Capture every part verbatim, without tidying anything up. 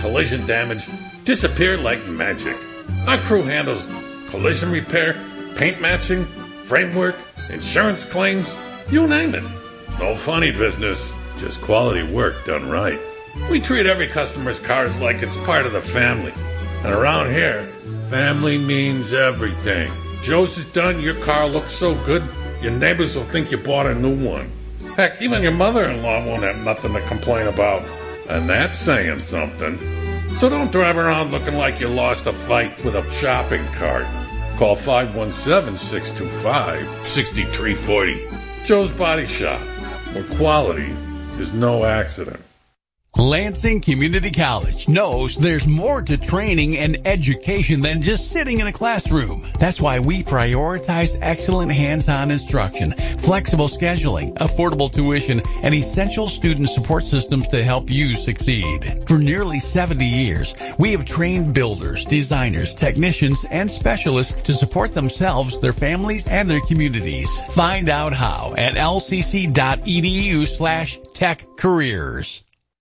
collision damage disappear like magic. Our crew handles collision repair, paint matching, framework, insurance claims, you name it. No funny business, just quality work done right. We treat every customer's cars like it's part of the family. And around here, family means everything. Joe's is done, your car looks so good, your neighbors will think you bought a new one. Heck, even your mother-in-law won't have nothing to complain about. And that's saying something. So don't drive around looking like you lost a fight with a shopping cart. Call five one seven, six two five, six three four zero. Joe's Body Shop, where quality is no accident. Lansing Community College knows there's more to training and education than just sitting in a classroom. That's why we prioritize excellent hands-on instruction, flexible scheduling, affordable tuition, and essential student support systems to help you succeed. For nearly seventy years, we have trained builders, designers, technicians, and specialists to support themselves, their families, and their communities. Find out how at lcc.edu slash tech careers.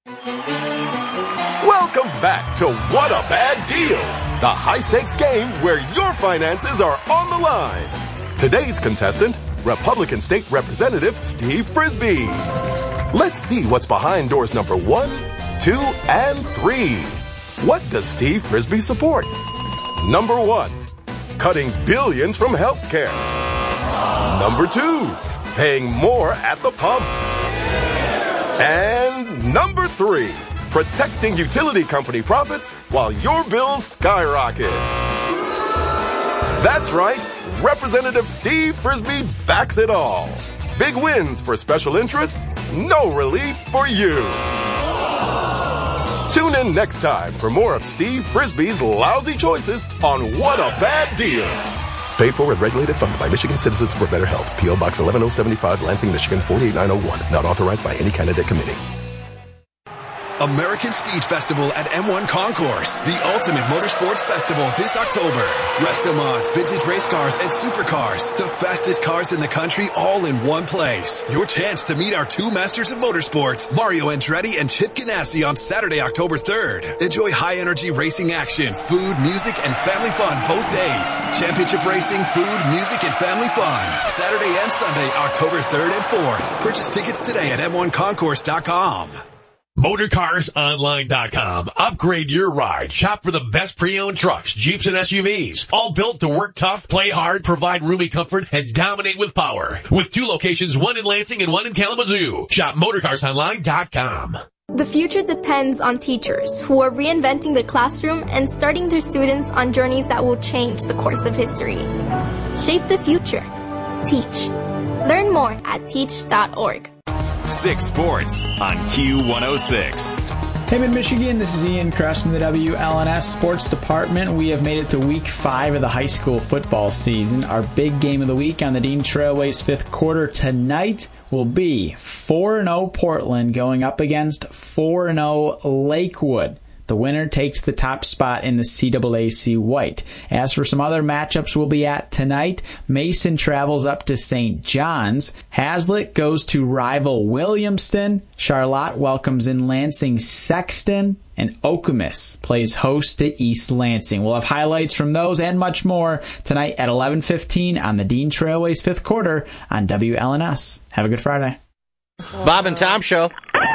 Welcome back to What a Bad Deal, the high-stakes game where your finances are on the line. Today's contestant, Republican State Representative Steve Frisbee. Let's see what's behind doors number one, two, and three. What does Steve Frisbee support? Number one, cutting billions from healthcare. Number two, paying more at the pump. And number three, protecting utility company profits while your bills skyrocket. That's right, Representative Steve Frisbee backs it all. Big wins for special interests, no relief for you. Tune in next time for more of Steve Frisbee's lousy choices on What a Bad Deal. Paid for with regulated funds by Michigan Citizens for Better Health. P O. Box eleven oh seventy-five, Lansing, Michigan four eight nine oh one. Not authorized by any candidate committee. American Speed Festival at M one Concourse, the ultimate motorsports festival this October. Resto-mods, vintage race cars, and supercars, the fastest cars in the country all in one place. Your chance to meet our two masters of motorsports, Mario Andretti and Chip Ganassi, on Saturday, October third. Enjoy high-energy racing action, food, music, and family fun both days. Championship racing, food, music, and family fun. Saturday and Sunday, October third and fourth. Purchase tickets today at M one concourse dot com. Motorcars Online dot com. Upgrade your ride. Shop for the best pre-owned trucks, Jeeps, and S U Vs. All built to work tough, play hard, provide roomy comfort, and dominate with power. With two locations, one in Lansing and one in Kalamazoo. Shop Motorcars Online dot com. The future depends on teachers who are reinventing the classroom and starting their students on journeys that will change the course of history. Shape the future. Teach. Learn more at teach dot org. Six Sports on Q one oh six. Hey, Mid-Michigan, this is Ian Kress from the W L N S Sports Department. We have made it to week five of the high school football season. Our big game of the week on the Dean Trailways fifth quarter tonight will be four and oh Portland going up against four and oh Lakewood. The winner takes the top spot in the C A A C White. As for some other matchups we'll be at tonight, Mason travels up to Saint John's. Hazlitt goes to rival Williamston. Charlotte welcomes in Lansing Sexton. And Okemos plays host to East Lansing. We'll have highlights from those and much more tonight at eleven fifteen on the Dean Trailways fifth quarter on W L N S. Have a good Friday. Bob and Tom Show.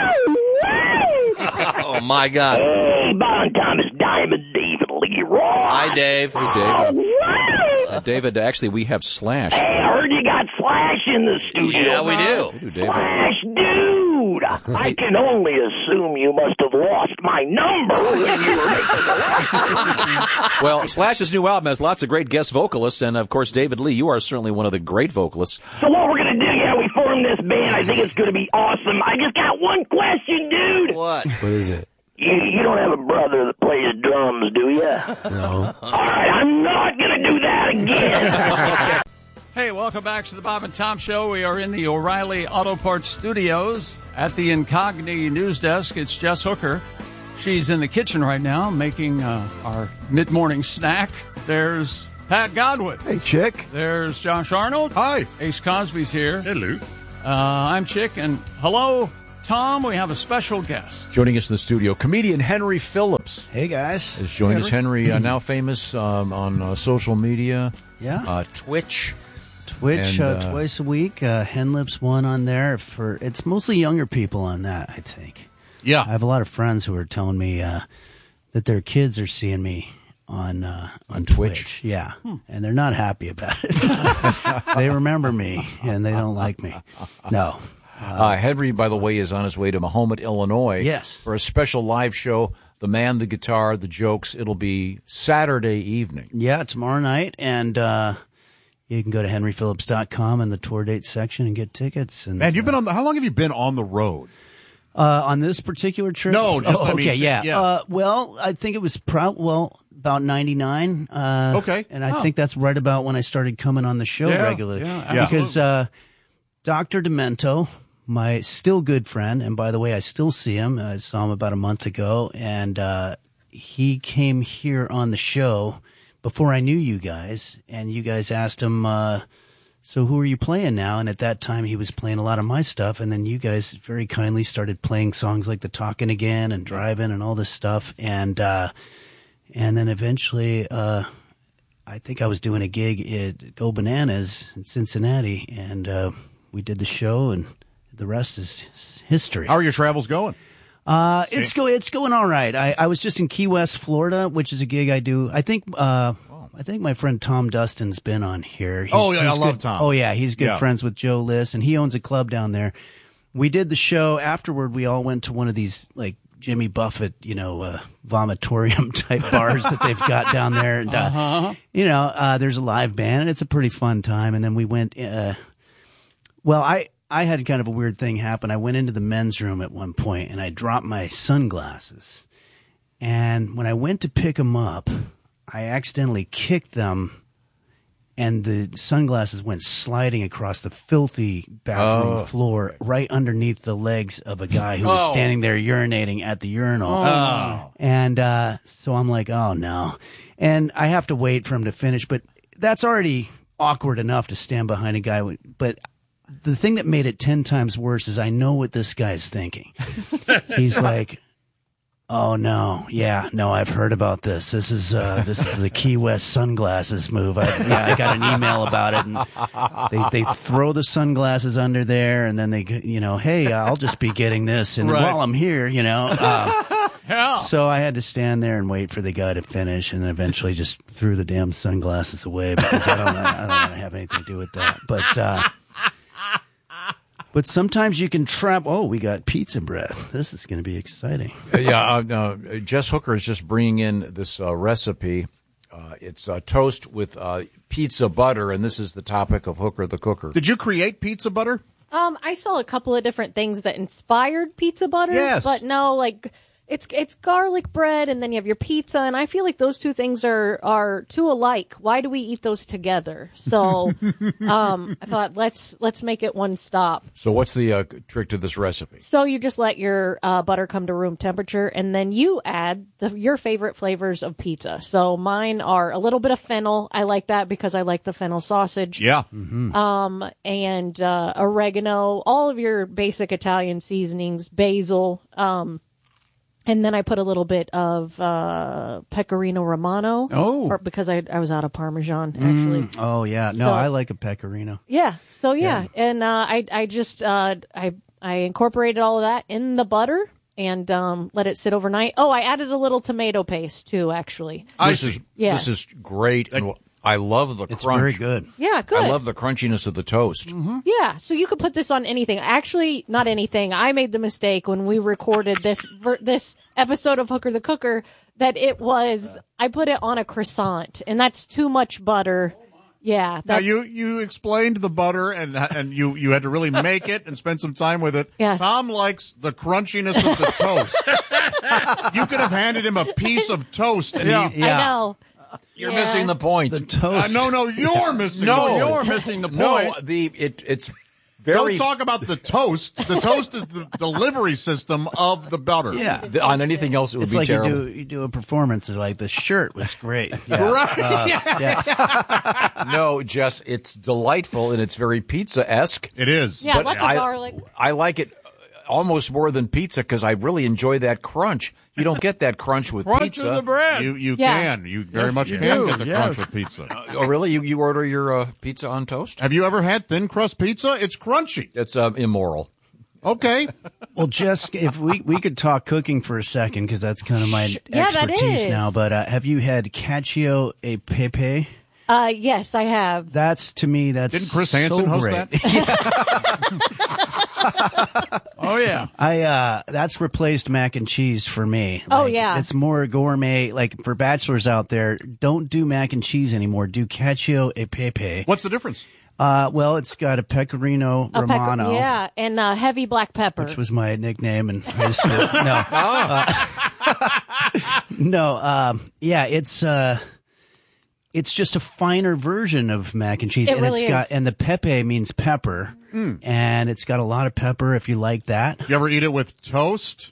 Oh, my God. Hey, Bob and Tom, it's Diamond David Leroy. Hi, Dave. Hey, David. Uh, David, actually, we have Slash. Hey, I heard you got Slash in the studio. Yeah, we do. We do, David. Slash, dude. I can only assume you must have lost my number when you were making the last. Well, Slash's new album has lots of great guest vocalists, and, of course, David Lee, you are certainly one of the great vocalists. So what we're going to do, yeah, we formed this band. I think it's going to be awesome. I just got one question, dude. What? What is it? You, you don't have a brother that plays drums, do you? No. All right, I'm not going to do that again. Hey, welcome back to the Bob and Tom Show. We are in the O'Reilly Auto Parts studios at the Incogni news desk. It's Jess Hooker. She's in the kitchen right now making uh, our mid-morning snack. There's Pat Godwin. Hey, Chick. There's Josh Arnold. Hi. Ace Cosby's here. Hello. Uh, I'm Chick, and hello Tom, we have a special guest. Joining us in the studio, comedian Henry Phillips. Hey, guys. Has joined Henry. us. Henry, uh, now famous um, on uh, social media. Yeah. Uh, Twitch. Twitch and, uh, uh, twice a week. Uh, Henlips one on there. For It's mostly younger people on that, I think. Yeah. I have a lot of friends who are telling me uh, that their kids are seeing me on uh, on Twitch. Twitch. Yeah. Hmm. And they're not happy about it. They remember me, and they don't like me. No. Uh, uh, Henry, by the way, is on his way to Mahomet, Illinois. Yes. For a special live show. The man, the guitar, the jokes. It'll be Saturday evening. Yeah, tomorrow night. And uh, you can go to henry phillips dot com in the tour date section and get tickets. And Man, you've been uh, on the, how long have you been on the road? Uh, on this particular trip? No, just, oh, I okay, mean, yeah. yeah. Uh, well, I think it was pro- well about ninety-nine. Uh, okay. And I oh. think that's right about when I started coming on the show yeah, regularly. Yeah, because uh, Doctor Demento, my still good friend, and by the way, I still see him. I saw him about a month ago, and uh, he came here on the show before I knew you guys, and you guys asked him, uh, so who are you playing now? And at that time, he was playing a lot of my stuff, and then you guys very kindly started playing songs like the Talkin' Again and Drivin' and all this stuff, and uh, and then eventually, uh, I think I was doing a gig at Go Bananas in Cincinnati, and uh, we did the show, and the rest is history. How are your travels going? Uh, it's go it's going all right. I, I was just in Key West, Florida, which is a gig I do. I think uh, I think my friend Tom Dustin's been on here. He's, oh yeah, I love good, Tom. Oh yeah, he's good yeah. friends with Joe Liss, and he owns a club down there. We did the show. Afterward, we all went to one of these like Jimmy Buffett, you know, uh, vomitorium type bars that they've got down there. And, uh, uh-huh. you know, uh, there's a live band, and it's a pretty fun time. And then we went. Uh, well, I. I had kind of a weird thing happen. I went into the men's room at one point and I dropped my sunglasses. And when I went to pick them up, I accidentally kicked them and the sunglasses went sliding across the filthy bathroom Oh. floor right underneath the legs of a guy who was Oh. standing there urinating at the urinal. Oh. And uh, so I'm like, oh no. And I have to wait for him to finish, but that's already awkward enough to stand behind a guy. With, but the thing that made it ten times worse is I know what this guy's thinking. He's like, oh no, yeah, no, I've heard about this. This is uh, this is the Key West sunglasses move. I, yeah, I got an email about it, and they they throw the sunglasses under there, and then they, you know, hey, I'll just be getting this, and Right. while I'm here, you know. Uh, Yeah. So I had to stand there and wait for the guy to finish, and then eventually just threw the damn sunglasses away because I don't, I don't want to have anything to do with that. But. Uh, But sometimes you can trap. Oh, we got pizza bread. This is going to be exciting. yeah, uh, uh, Jess Hooker is just bringing in this uh, recipe. Uh, it's uh, toast with uh, pizza butter, and this is the topic of Hooker the Cooker. Did you create pizza butter? Um, I saw a couple of different things that inspired pizza butter. Yes. But no, like it's it's garlic bread, and then you have your pizza, and I feel like those two things are are too alike. Why do we eat those together? So, um, I thought let's let's make it one stop. So what's the uh, trick to this recipe? So you just let your uh, butter come to room temperature, and then you add the, your favorite flavors of pizza. So mine are a little bit of fennel. I like that because I like the fennel sausage. Yeah. Mm-hmm. Um, and uh, oregano, all of your basic Italian seasonings, basil. Um, and then I put a little bit of uh, pecorino romano. Oh. Or, because I I was out of Parmesan, actually. Mm, oh, yeah. No, So- I like a pecorino. Yeah. So yeah, and uh, I I just uh, I I incorporated all of that in the butter and um, let it sit overnight. Oh, I added a little tomato paste too, actually. I this see. is Yeah. this is great, and I love the It's crunch. very good. Yeah, good. I love the crunchiness of the toast. Yeah, so you could put this on anything. Actually, not anything. I made the mistake when we recorded this ver- this episode of Hooker the Cooker that it was I put it on a croissant, and that's too much butter. Yeah, Now that's, you you explained the butter and and you you had to really make it and spend some time with it. Yeah. Tom likes the crunchiness of the toast. You could have handed him a piece of toast and Yeah. he. I know. You're Yeah. missing the point. The Uh, toast. no, no, you're missing. no, the You're point. missing the no, point. the it it's very Don't talk about the toast. The toast is the delivery system of the butter. Yeah. the- on anything else it would It's be like terrible. you do you do a performance. It's like the shirt was great. Yeah. Right. Uh, yeah. No, Jess, it's delightful and it's very pizza esque. It is. Yeah, But lots of I, garlic. I like it. almost more than pizza because I really enjoy that crunch. You don't get that crunch with crunch pizza. of the bread. You you Yeah. can. You very Yes, much you can do. get the Yes. crunch with pizza. Oh, really? You you order your uh, pizza on toast? Have you ever had thin crust pizza? It's crunchy. It's uh, immoral. Okay. Well, Jess, if we, we could talk cooking for a second, because that's kind of my Yeah, that expertise is. now, but uh, have you had cacio e pepe? Uh, yes, I have. That's, to me, that's Didn't Chris so Hansen host great. that? Oh, yeah. I uh that's replaced mac and cheese for me. Oh, Like, yeah. It's more gourmet. Like, for bachelors out there, don't do mac and cheese anymore. Do cacio e pepe. What's the difference? Uh, well, it's got a pecorino A pepper- romano, yeah, and uh, heavy black pepper. which was my nickname in high school. No, uh, no, um, yeah, it's uh, it's just a finer version of mac and cheese, It and really it's got is. and the pepe means pepper, Mm. and it's got a lot of pepper if you like that. You ever eat it with toast?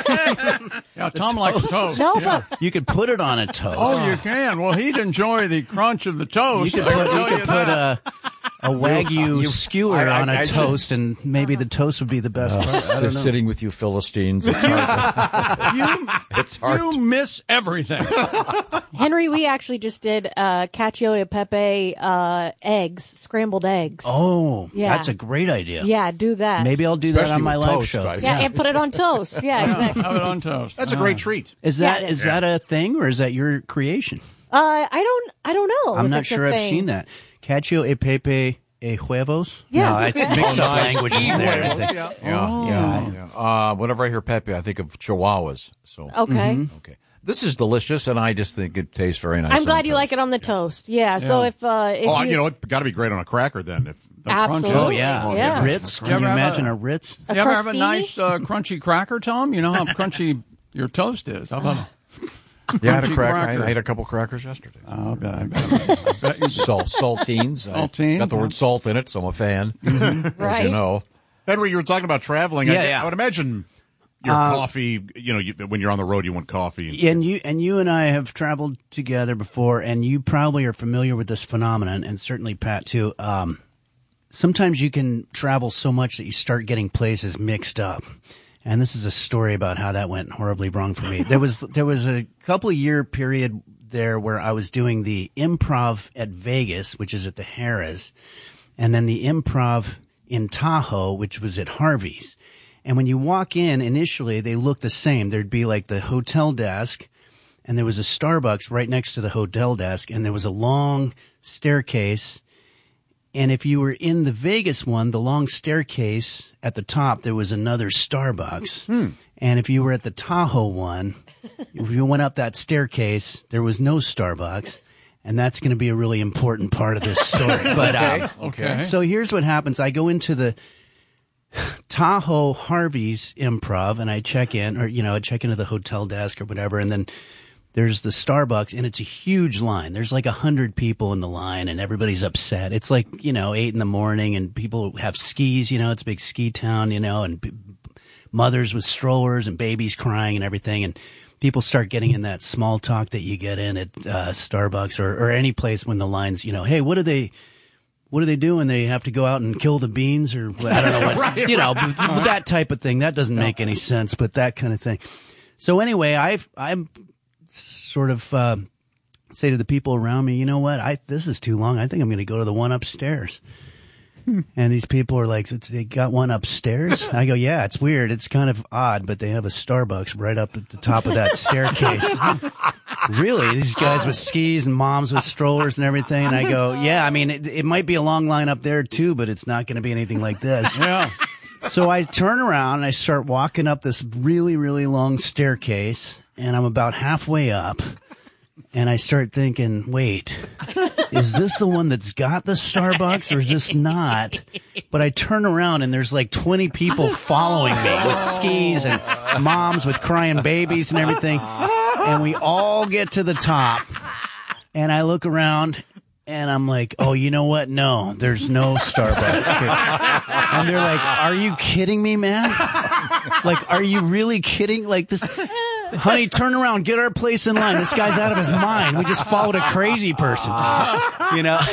Yeah, Tom likes toast. No, Yeah. but You could put it on a toast. Oh, you can. Well, he'd enjoy the crunch of the toast. You could I can put, tell you could put a, a wagyu you- skewer I- I- on a I- toast, and maybe the toast would be the best Uh, part. I don't know. sitting with you Philistines. It's hard. you, it's hard. you miss everything. Henry, we actually just did uh, cacio e pepe uh, eggs, scrambled eggs. Oh, Yeah. that's a great idea. Yeah, do that. Maybe I'll do that Especially on my with live toast, show. I- Yeah, and put it on toast. Yeah, exactly. Have it on toast. That's a great treat. Is Yeah, that it is is. that a thing, or is that your creation? Uh, I don't. I don't know. I'm if not it's a sure I've thing. seen that. Cacio e pepe e huevos? Yeah. No, it's mixed Oh, up nice. languages there. I Huevos, think. yeah. Yeah, Oh. yeah, yeah. Uh, whenever I hear Pepe, I think of Chihuahuas. So Okay. Mm-hmm. okay, this is delicious, and I just think it tastes very nice. I'm on glad you toast. like it on the toast. Yeah. So Yeah. if uh, if Oh, you, you know, it's got to be great on a cracker then. If absolutely. Oh, yeah. Yeah. Ritz? You Can ever you have imagine a- a Ritz? A you ever have a crostini? nice uh, crunchy cracker, Tom? You know how crunchy your toast is. How about a Yeah, I had a crunchy cracker. I cracker? ate a couple crackers yesterday. Oh, I bet, I bet, I bet you Salt, saltines. I Saltine, got the yeah. word salt in it, so I'm a fan. As Right. you know. Henry, you were talking about traveling. Yeah, I, yeah. I would imagine your coffee. You know, you, when you're on the road, you want coffee. And you and you and I have traveled together before, and you probably are familiar with this phenomenon, and certainly Pat too. Um, sometimes you can travel so much that you start getting places mixed up. And this is a story about how that went horribly wrong for me. There was there was a couple of year period there where I was doing the Improv at Vegas, which is at the Harrah's, and then the Improv in Tahoe, which was at Harvey's. And when you walk in, initially they look the same. There'd be like the hotel desk, and there was a Starbucks right next to the hotel desk, and there was a long staircase. And if you were in the Vegas one, the long staircase at the top, there was another Starbucks. And if you were at the Tahoe one, if you went up that staircase, there was no Starbucks. And that's going to be a really important part of this story. But uh, Okay. so here's what happens. I go into the Tahoe Harvey's Improv, and I check in, or, you know, I check into the hotel desk or whatever, and then there's the Starbucks, and it's a huge line. There's like a hundred people in the line, and everybody's upset. It's like, you know, eight in the morning, and people have skis, you know, it's a big ski town, you know, and b- mothers with strollers and babies crying and everything, and people start getting in that small talk that you get in at uh, Starbucks or, or any place when the line's, you know, hey, what are they... What do they do when they have to go out and kill the beans, or I don't know what, Right, you know, right. but that type of thing. That doesn't make any sense, but that kind of thing. So anyway, I've, I'm sort of, uh, say to the people around me, you know what? I, this is too long. I think I'm going to go to the one upstairs. And these people are like, they got one upstairs? I go, yeah, it's weird. It's kind of odd, but they have a Starbucks right up at the top of that staircase. Really? These guys with skis and moms with strollers and everything. And I go, yeah, I mean, it, it might be a long line up there too, but it's not going to be anything like this. Yeah. So I turn around and I start walking up this really, really long staircase, and I'm about halfway up, and I start thinking, wait, is this the one that's got the Starbucks, or is this not? But I turn around and there's like twenty people following me with skis and moms with crying babies and everything. And we all get to the top, and I look around and I'm like, oh, you know what? No, there's no Starbucks here. And they're like, are you kidding me, man? Like, are you really kidding? Like this. honey, turn around, get our place in line. This guy's out of his mind. We just followed a crazy person, you know.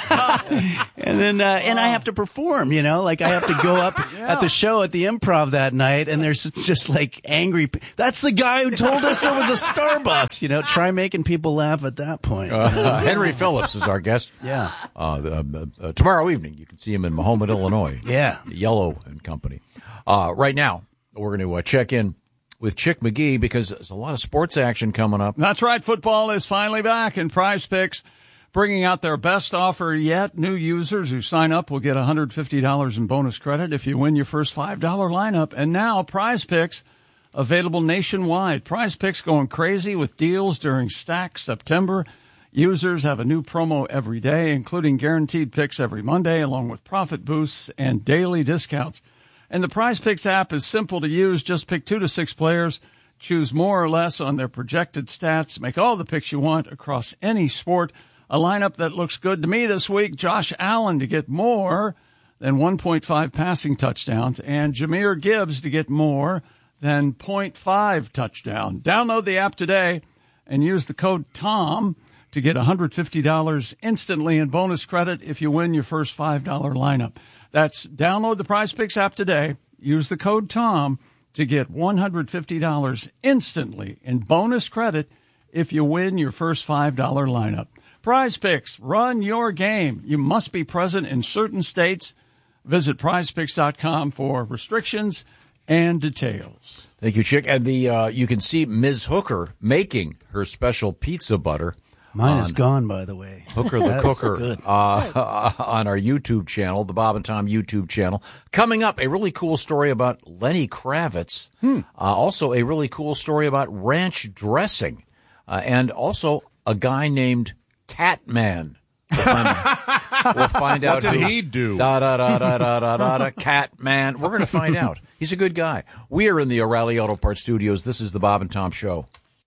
And then, uh, and I have to perform, you know, like I have to go up Yeah. at the show at the Improv that night, and there's just like angry. pe- That's the guy who told us there was a Starbucks. You know, try making people laugh at that point. Uh, Henry Phillips is our guest. Yeah. Uh, uh, uh, tomorrow evening, you can see him in Mahomet, Illinois. Yeah. Yellow and Company. Uh, right now, we're going to uh, check in with Chick McGee because there's a lot of sports action coming up. That's right. Football is finally back, and Prize Picks bringing out their best offer yet. New users who sign up will get one hundred fifty dollars in bonus credit if you win your first five dollar lineup. And now Prize Picks available nationwide. Prize Picks going crazy with deals during Stack September. Users have a new promo every day, including guaranteed picks every Monday, along with profit boosts and daily discounts. And the Prize Picks app is simple to use. Just pick two to six players, choose more or less on their projected stats, make all the picks you want across any sport. A lineup that looks good to me this week: Josh Allen to get more than one point five passing touchdowns, and Jahmyr Gibbs to get more than zero point five touchdown. Download the app today and use the code TOM to get one hundred fifty dollars instantly in bonus credit if you win your first five dollar lineup. That's download the Prize Picks app today, use the code TOM to get one hundred fifty dollars instantly in bonus credit if you win your first five dollar lineup. Prize Picks, run your game. You must be present in certain states. Visit prize picks dot com for restrictions and details. Thank you, Chick. And the uh, you can see Miz Hooker making her special pizza butter. Mine on is gone, by the way. Hooker the That is Cooker good. uh, on our YouTube channel, the Bob and Tom YouTube channel. Coming up, a really cool story about Lenny Kravitz. Hmm. Uh, also, a really cool story about ranch dressing. Uh, and also a guy named Catman. We'll find, we'll find out. What did who- he do? Da da da da da da da da. Catman. We're going to find out. He's a good guy. We are in the O'Reilly Auto Parts Studios. This is the Bob and Tom Show.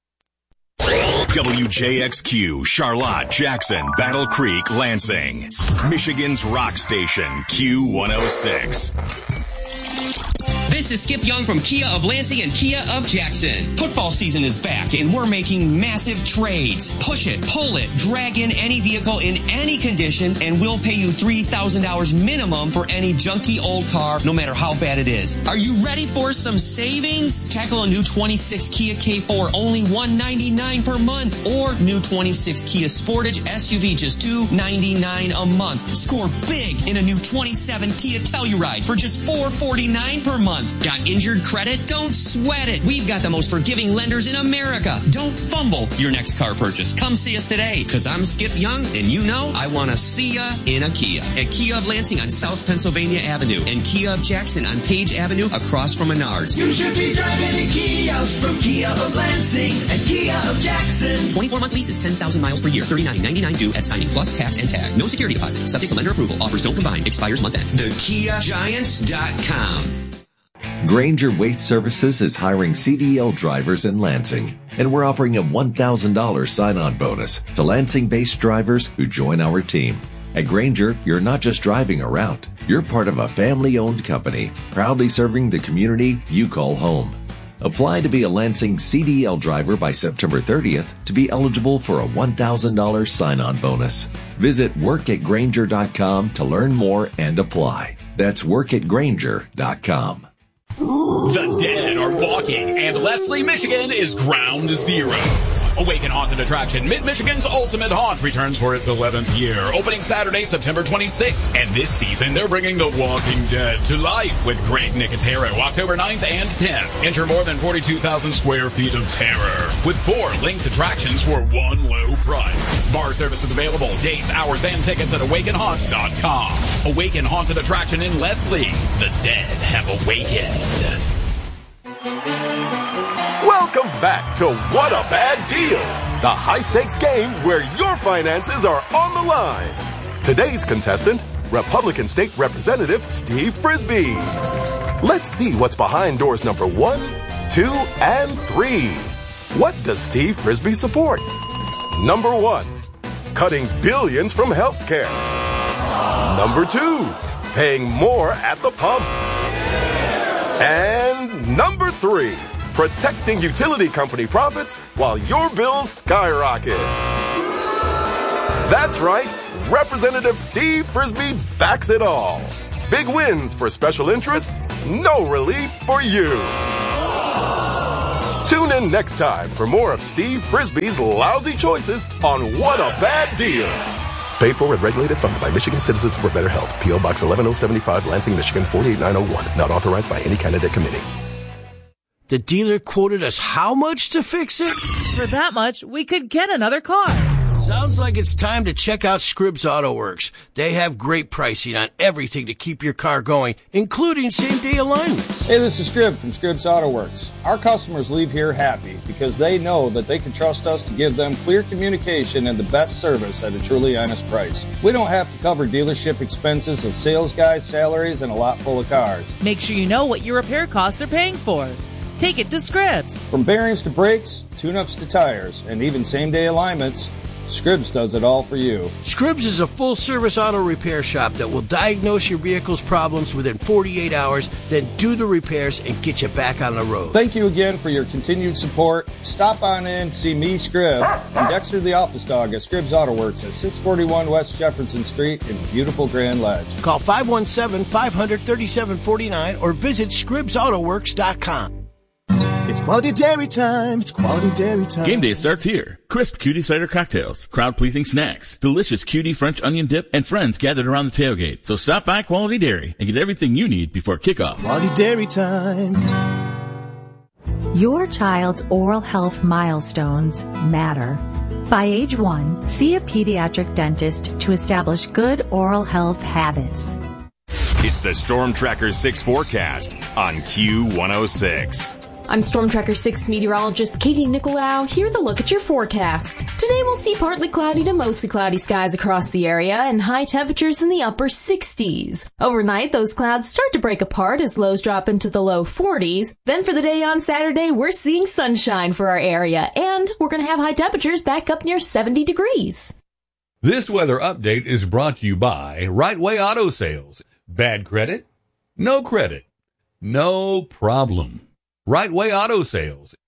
W J X Q, Charlotte, Jackson, Battle Creek, Lansing. Michigan's rock station, Q one oh six. This is Skip Young from Kia of Lansing and Kia of Jackson. Football season is back and we're making massive trades. Push it, pull it, drag in any vehicle in any condition and we'll pay you three thousand dollars minimum for any junky old car, no matter how bad it is. Are you ready for some savings? Tackle a new twenty-six Kia K four, only one hundred ninety-nine dollars per month, or new twenty-six Kia Sportage S U V, just two hundred ninety-nine dollars a month. Score big in a new twenty-seven Kia Telluride for just four hundred forty-nine dollars per month. Got injured credit? Don't sweat it. We've got the most forgiving lenders in America. Don't fumble your next car purchase. Come see us today, because I'm Skip Young, and you know I want to see ya in a Kia. At Kia of Lansing on South Pennsylvania Avenue, and Kia of Jackson on Page Avenue across from Menards. You should be driving a Kia from Kia of Lansing and Kia of Jackson. twenty-four month leases, ten thousand miles per year, thirty-nine ninety-nine due at signing, plus tax and tag. No security deposit. Subject to lender approval. Offers don't combine. Expires month end. the kia giant dot com. Granger Waste Services is hiring C D L drivers in Lansing, and we're offering a one thousand dollars sign-on bonus to Lansing-based drivers who join our team. At Granger, you're not just driving a route. You're part of a family-owned company, proudly serving the community you call home. Apply to be a Lansing C D L driver by September thirtieth to be eligible for a one thousand dollars sign-on bonus. Visit work at granger dot com to learn more and apply. That's work at granger dot com. The dead are walking, and Leslie, Michigan is ground zero. Awaken Haunted Attraction, Mid-Michigan's Ultimate Haunt, returns for its eleventh year, opening Saturday, September twenty-sixth. And this season, they're bringing The Walking Dead to life with Greg Nicotero, October ninth and tenth. Enter more than forty-two thousand square feet of terror, with four linked attractions for one low price. Bar services available, dates, hours, and tickets at awaken haunt dot com. Awaken Haunted Attraction in Leslie. The dead have awakened. Welcome back to What a Bad Deal, the high-stakes game where your finances are on the line. Today's contestant, Republican State Representative Steve Frisbee. Let's see what's behind doors number one, two, and three. What does Steve Frisbee support? Number one, cutting billions from healthcare. Number two, paying more at the pump. And number three, protecting utility company profits while your bills skyrocket. That's right. Representative Steve Frisbee backs it all. Big wins for special interests, no relief for you. Tune in next time for more of Steve Frisbee's lousy choices on What a Bad Deal. Paid for and regulated funded by Michigan Citizens for Better Health. P O. Box eleven oh seventy-five, Lansing, Michigan four eight nine oh one. Not authorized by any candidate committee. The dealer quoted us how much to fix it? For that much, we could get another car. Sounds like it's time to check out Scribbs Auto Works. They have great pricing on everything to keep your car going, including same-day alignments. Hey, this is Scribb from Scribbs Auto Works. Our customers leave here happy because they know that they can trust us to give them clear communication and the best service at a truly honest price. We don't have to cover dealership expenses of sales guys, salaries, and a lot full of cars. Make sure you know what your repair costs are paying for. Take it to Scribbs. From bearings to brakes, tune-ups to tires, and even same-day alignments, Scribbs does it all for you. Scribbs is a full-service auto repair shop that will diagnose your vehicle's problems within forty-eight hours, then do the repairs and get you back on the road. Thank you again for your continued support. Stop on in, see me, Scribb, and Dexter the office dog at Scribbs Auto Works at six forty-one West Jefferson Street in beautiful Grand Ledge. Call five one seven, five hundred, thirty-seven forty-nine or visit Scribbs Auto Works dot com. It's quality dairy time. It's quality dairy time. Game day starts here. Crisp cutie cider cocktails, crowd-pleasing snacks, delicious cutie French onion dip, and friends gathered around the tailgate. So stop by Quality Dairy and get everything you need before kickoff. It's quality dairy time. Your child's oral health milestones matter. By age one, see a pediatric dentist to establish good oral health habits. It's the Storm Tracker six forecast on Q one oh six. I'm Storm Tracker six meteorologist Katie Nicolau. Here to look at your forecast. Today we'll see partly cloudy to mostly cloudy skies across the area and high temperatures in the upper sixties. Overnight, those clouds start to break apart as lows drop into the low forties. Then for the day on Saturday, we're seeing sunshine for our area, and we're going to have high temperatures back up near seventy degrees. This weather update is brought to you by Right Way Auto Sales. Bad credit? No credit. No problem. Right Way Auto Sales.